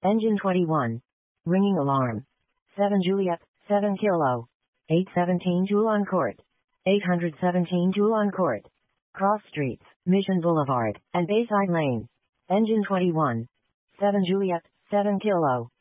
Engine 21. Ringing alarm. 7 Juliet, 7 Kilo. 817 Toulon Court. 817 Toulon Court. Cross Streets, Mission Boulevard, and Bayside Lane. Engine 21. 7 Juliet, 7 Kilo.